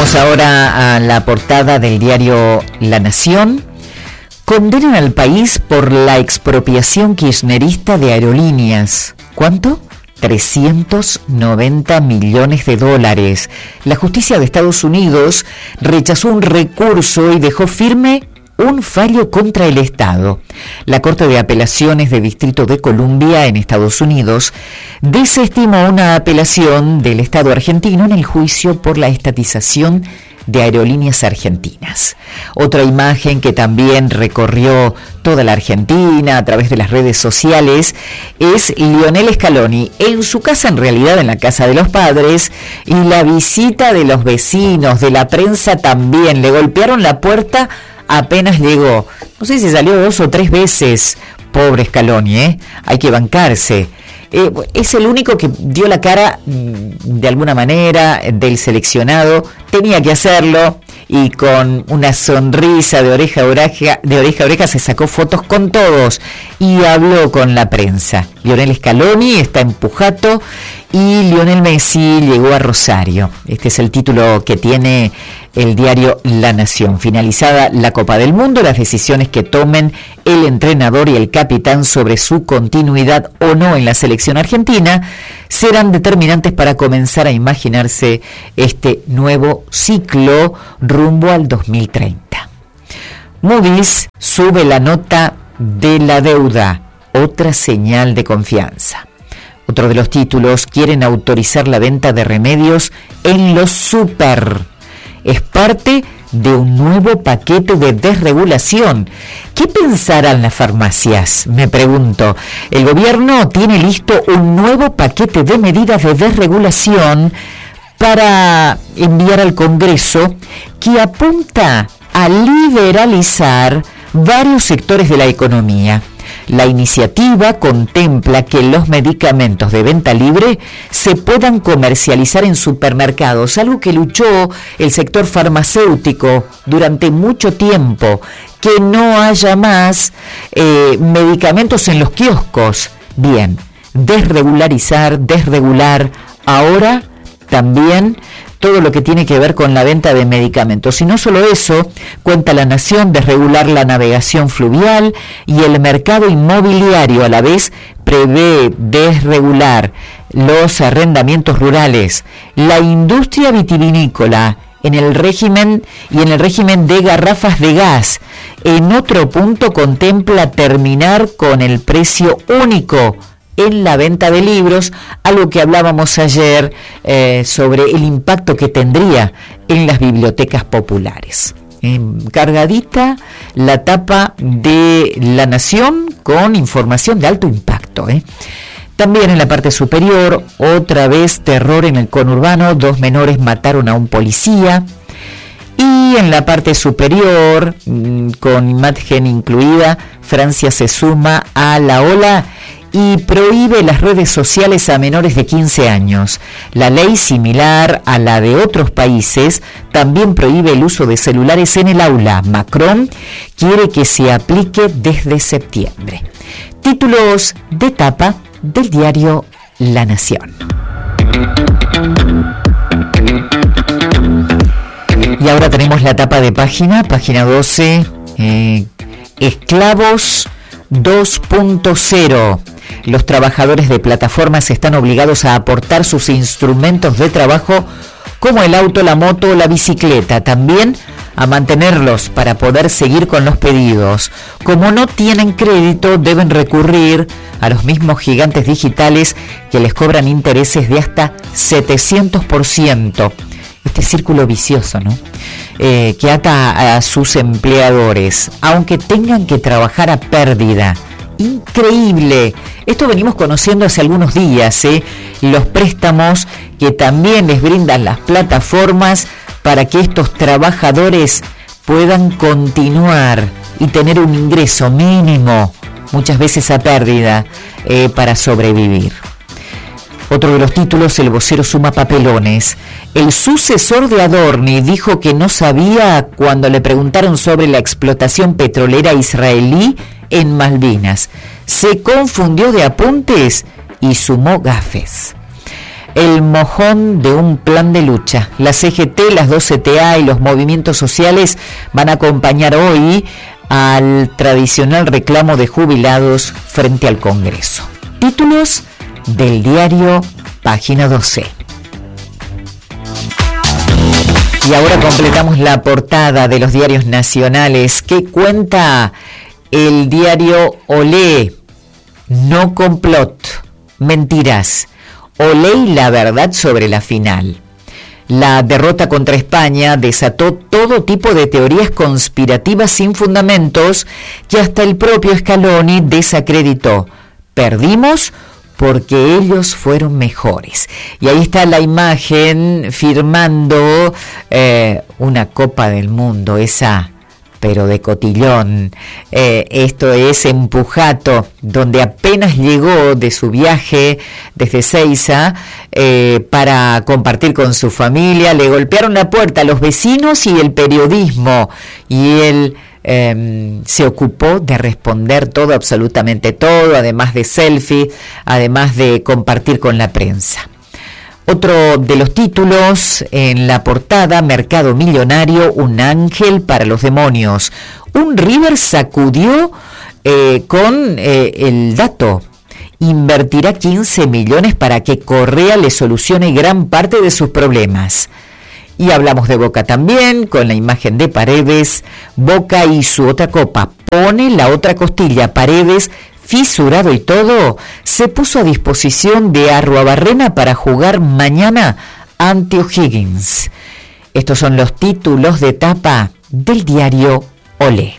Vamos ahora a la portada del diario La Nación. Condenan al país por la expropiación kirchnerista de aerolíneas. ¿Cuánto? 390 millones de dólares. La justicia de Estados Unidos rechazó un recurso y dejó firme un fallo contra el Estado. La Corte de Apelaciones de Distrito de Columbia en Estados Unidos desestimó una apelación del Estado argentino en el juicio por la estatización de Aerolíneas Argentinas. Otra imagen que también recorrió toda la Argentina a través de las redes sociales es Lionel Scaloni en su casa, en realidad en la casa de los padres, y la visita de los vecinos, de la prensa también. Le golpearon la puerta apenas llegó. No sé si salió 2 o 3 veces. Pobre Scaloni, hay que bancarse. Es el único que dio la cara de alguna manera del seleccionado, tenía que hacerlo, y con una sonrisa de oreja a oreja se sacó fotos con todos y habló con la prensa. Lionel Scaloni está en Pujato y Lionel Messi llegó a Rosario. Este es el título que tiene el diario La Nación. Finalizada la Copa del Mundo, las decisiones que tomen el entrenador y el capitán sobre su continuidad o no en la selección argentina serán determinantes para comenzar a imaginarse este nuevo ciclo rumbo al 2030. Moody's sube la nota de la deuda, otra señal de confianza. Otro de los títulos: quieren autorizar la venta de remedios en los súper. Es parte de un nuevo paquete de desregulación. ¿Qué pensarán las farmacias? Me pregunto. El gobierno tiene listo un nuevo paquete de medidas de desregulación para enviar al Congreso, que apunta a liberalizar varios sectores de la economía. La iniciativa contempla que los medicamentos de venta libre se puedan comercializar en supermercados, algo que luchó el sector farmacéutico durante mucho tiempo, que no haya más medicamentos en los kioscos. Bien, desregular, ahora también todo lo que tiene que ver con la venta de medicamentos. Y no solo eso, cuenta La Nación, desregular la navegación fluvial, y el mercado inmobiliario a la vez prevé desregular los arrendamientos rurales, la industria vitivinícola en el régimen de garrafas de gas. En otro punto contempla terminar con el precio único en la venta de libros, algo que hablábamos ayer sobre el impacto que tendría en las bibliotecas populares. Cargadita la tapa de La Nación con información de alto impacto. También en la parte superior, otra vez terror en el conurbano, 2 menores mataron a un policía. Y en la parte superior, con imagen incluida, Francia se suma a la ola y prohíbe las redes sociales a menores de 15 años. La ley, similar a la de otros países, también prohíbe el uso de celulares en el aula. Macron quiere que se aplique desde septiembre. Títulos de tapa del diario La Nación. Y ahora tenemos la tapa de página 12, esclavos 2.0. Los trabajadores de plataformas están obligados a aportar sus instrumentos de trabajo como el auto, la moto o la bicicleta, también a mantenerlos para poder seguir con los pedidos. Como no tienen crédito, deben recurrir a los mismos gigantes digitales que les cobran intereses de hasta 700%. Este círculo vicioso, ¿no? Que ata a sus empleadores, aunque tengan que trabajar a pérdida. Increíble. Esto venimos conociendo hace algunos días, los préstamos que también les brindan las plataformas para que estos trabajadores puedan continuar y tener un ingreso mínimo, muchas veces a pérdida, para sobrevivir. Otro de los títulos: el vocero suma papelones. El sucesor de Adorni dijo que no sabía cuando le preguntaron sobre la explotación petrolera israelí en Malvinas. Se confundió de apuntes y sumó gafes. el mojón de un plan de lucha. La CGT, las 2 CTA y los movimientos sociales van a acompañar hoy al tradicional reclamo de jubilados frente al Congreso. Títulos del diario Página 12. Y ahora completamos la portada de los diarios nacionales. ¿Qué cuenta el diario Olé? No complot, mentiras. Olé y la verdad sobre la final. La derrota contra España desató todo tipo de teorías conspirativas sin fundamentos que hasta el propio Scaloni desacreditó. Perdimos porque ellos fueron mejores. Y ahí está la imagen firmando una Copa del Mundo, esa pero de cotillón. Esto es en Pujato, donde apenas llegó de su viaje desde Seiza para compartir con su familia. Le golpearon la puerta a los vecinos y el periodismo, y él se ocupó de responder todo, absolutamente todo, además de selfie, además de compartir con la prensa. Otro de los títulos en la portada: Mercado Millonario, un ángel para los demonios. Un River sacudió con el dato. Invertirá 15 millones para que Correa le solucione gran parte de sus problemas. Y hablamos de Boca también, con la imagen de Paredes. Boca y su otra copa. Pone la otra costilla. Paredes, fisurado y todo, se puso a disposición de Arruabarrena para jugar mañana ante O'Higgins. Estos son los títulos de tapa del diario Olé.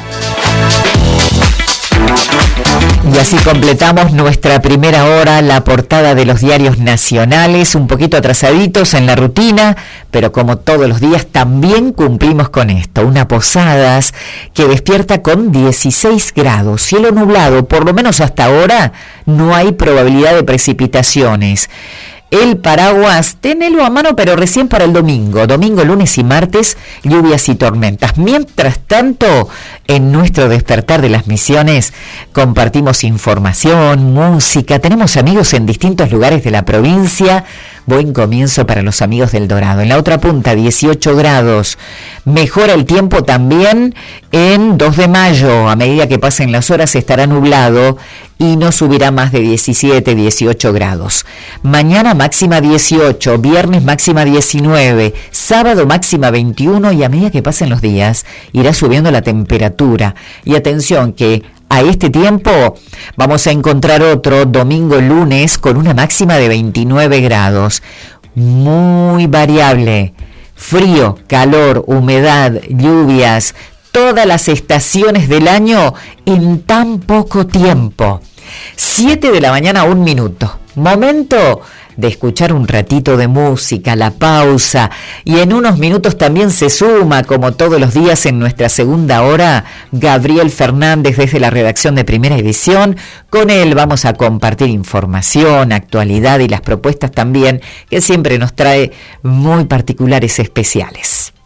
Y así completamos nuestra primera hora, la portada de los diarios nacionales, un poquito atrasaditos en la rutina, pero como todos los días también cumplimos con esto. Una Posadas que despierta con 16 grados, cielo nublado, por lo menos hasta ahora no hay probabilidad de precipitaciones. El paraguas, tenelo a mano, pero recién para el domingo, lunes y martes, lluvias y tormentas. Mientras tanto, en nuestro despertar de las misiones, compartimos información, música, tenemos amigos en distintos lugares de la provincia. Buen comienzo para los amigos del Dorado. En la otra punta, 18 grados. Mejora el tiempo también en 2 de mayo. A medida que pasen las horas estará nublado y no subirá más de 17, 18 grados. Mañana máxima 18, viernes máxima 19, sábado máxima 21, y a medida que pasen los días irá subiendo la temperatura. Y atención que a este tiempo vamos a encontrar otro domingo, lunes, con una máxima de 29 grados. Muy variable. Frío, calor, humedad, lluvias, todas las estaciones del año en tan poco tiempo. 7 de la mañana, 1 minuto. Momento de escuchar un ratito de música, la pausa, y en unos minutos también se suma, como todos los días en nuestra segunda hora, Gabriel Fernández desde la redacción de Primera Edición. Con él vamos a compartir información, actualidad y las propuestas también, que siempre nos trae muy particulares, especiales.